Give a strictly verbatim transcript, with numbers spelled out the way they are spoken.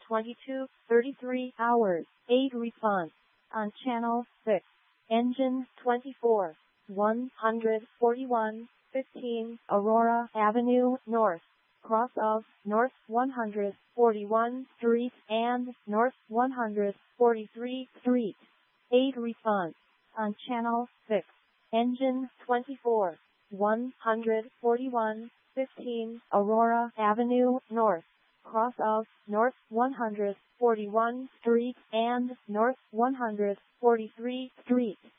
twenty-two thirty-three hours, eight response. On channel six. Engine twenty-four one forty-one fifteen Aurora Avenue North. Cross of North one forty-one Street and North one forty-three Street. eight response. On channel six. Engine twenty-four one forty-one fifteen Aurora Avenue North. Cross of North one forty-one Street and North one forty-three Street.